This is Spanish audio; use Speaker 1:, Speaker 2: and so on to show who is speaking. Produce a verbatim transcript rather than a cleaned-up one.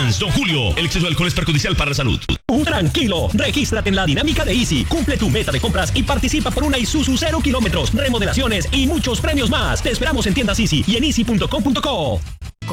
Speaker 1: Trans, Don Julio. El exceso de alcohol es perjudicial para la salud.
Speaker 2: Uh, tranquilo, regístrate en la dinámica de Easy, cumple tu meta de compras y participa por una Isuzu cero kilómetros, remodelaciones y muchos premios más. Te esperamos en tiendas Easy y en easy punto com punto co.